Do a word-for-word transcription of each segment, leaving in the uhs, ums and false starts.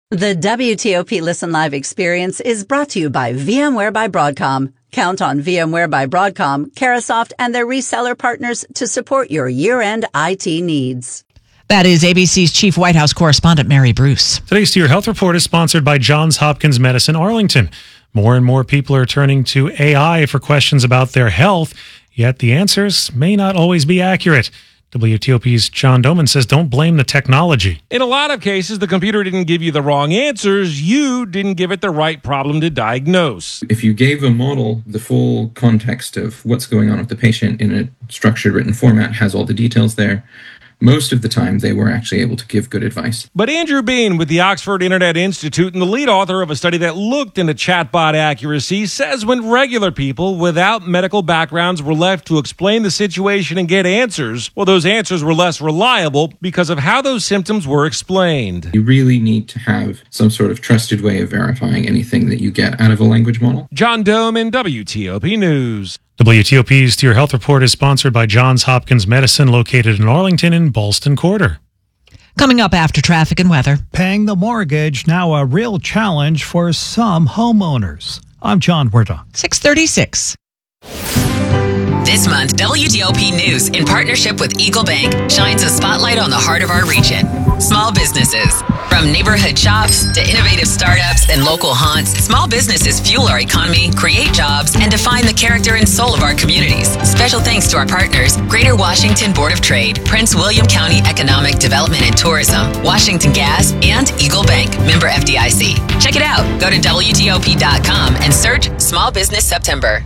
The W T O P Listen Live experience is brought to you by VMware by Broadcom. Count on VMware by Broadcom, Carahsoft, and their reseller partners to support your year-end I T needs. That is A B C's chief White House correspondent, Mary Bruce. Today's To Your Health Report is sponsored by Johns Hopkins Medicine Arlington. More and more people are turning to A I for questions about their health, yet the answers may not always be accurate. W T O P's John Doman says don't blame the technology. In a lot of cases, the computer didn't give you the wrong answers. You didn't give it the right problem to diagnose. If you gave a model the full context of what's going on with the patient in a structured written format, has all the details there, most of the time they were actually able to give good advice. But Andrew Bean with the Oxford Internet Institute and the lead author of a study that looked into chatbot accuracy says when regular people without medical backgrounds were left to explain the situation and get answers, well, those answers were less reliable because of how those symptoms were explained. You really need to have some sort of trusted way of verifying anything that you get out of a language model. John Doman, W T O P News. W T O P's To Your Health Report is sponsored by Johns Hopkins Medicine, located in Arlington and Ballston Quarter. Coming up after traffic and weather. Paying the mortgage, now a real challenge for some homeowners. I'm John Werda. six thirty-six. This month, W T O P News, in partnership with Eagle Bank, shines a spotlight on the heart of our region. Small businesses. From neighborhood shops to innovative startups and local haunts, small businesses fuel our economy, create jobs, and define the character and soul of our communities. Special thanks to our partners, Greater Washington Board of Trade, Prince William County Economic Development and Tourism, Washington Gas, and Eagle Bank, member F D I C. Check it out. Go to W T O P dot com and search Small Business September.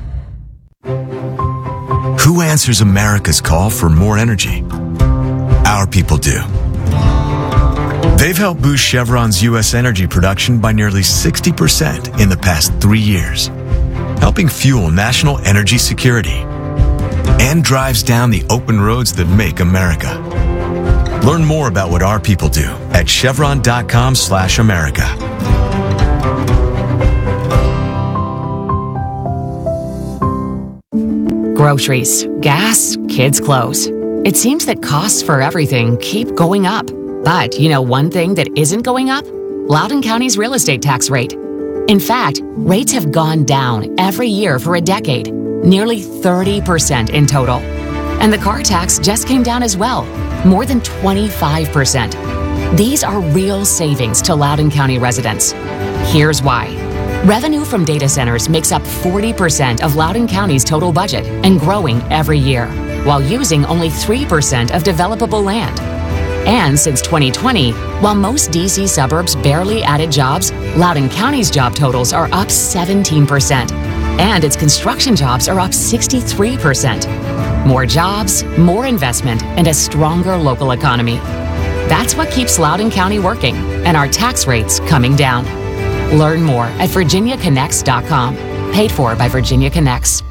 Who answers America's call for more energy? Our people do. They've helped boost Chevron's U S energy production by nearly sixty percent in the past three years, helping fuel national energy security, and drives down the open roads that make America. Learn more about what our people do at chevron.com slash America. Groceries, gas, kids' clothes. It seems that costs for everything keep going up. But you know one thing that isn't going up? Loudoun County's real estate tax rate. In fact, rates have gone down every year for a decade, nearly thirty percent in total. And the car tax just came down as well, more than twenty-five percent. These are real savings to Loudoun County residents. Here's why. Revenue from data centers makes up forty percent of Loudoun County's total budget and growing every year, while using only three percent of developable land. And since twenty twenty, while most D C suburbs barely added jobs, Loudoun County's job totals are up seventeen percent, and its construction jobs are up sixty-three percent. More jobs, more investment, and a stronger local economy. That's what keeps Loudoun County working, and our tax rates coming down. Learn more at virginia connects dot com. Paid for by Virginia Connects.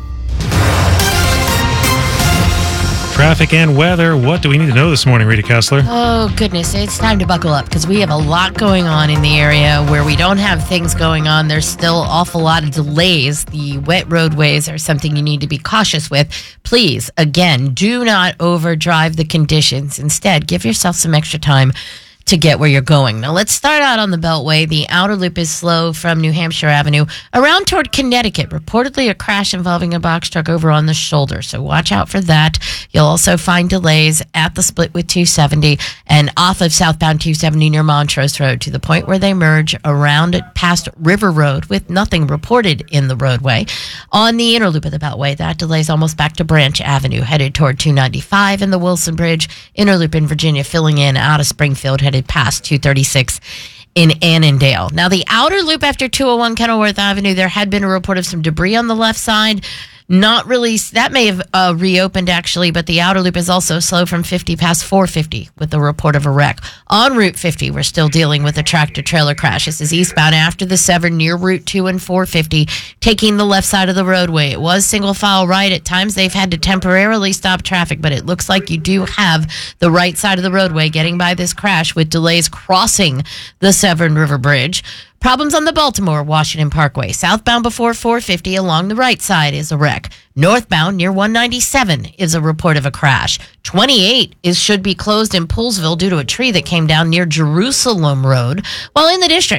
Traffic and weather. What do we need to know this morning, Rita Kessler? Oh, goodness. It's time to buckle up because we have a lot going on in the area. Where we don't have things going on, there's still an awful lot of delays. The wet roadways are something you need to be cautious with. Please, again, do not overdrive the conditions. Instead, give yourself some extra time to get where you're going. Now, let's start out on the Beltway. The outer loop is slow from New Hampshire Avenue around toward Connecticut. Reportedly a crash involving a box truck over on the shoulder, so watch out for that. You'll also find delays at the split with two seventy and off of southbound two seventy near Montrose Road to the point where they merge around past River Road with nothing reported in the roadway. On the inner loop of the Beltway, that delays almost back to Branch Avenue, headed toward two ninety-five and the Wilson Bridge. Inner loop in Virginia filling in out of Springfield, headed past two thirty-six in Annandale. Now, the outer loop after two oh one Kenilworth Avenue, there had been a report of some debris on the left side. Not really, that may have uh, reopened actually, but the outer loop is also slow from fifty past four fifty with the report of a wreck. On Route fifty, we're still dealing with a tractor trailer crash. This is eastbound after the Severn near Route two and four fifty, taking the left side of the roadway. It was single file right. At times they've had to temporarily stop traffic, but it looks like you do have the right side of the roadway getting by this crash with delays crossing the Severn River Bridge. Problems on the Baltimore-Washington Parkway. Southbound before four fifty along the right side is a wreck. Northbound near one ninety-seven is a report of a crash. twenty-eight is should be closed in Poolsville due to a tree that came down near Jerusalem Road. While in the district,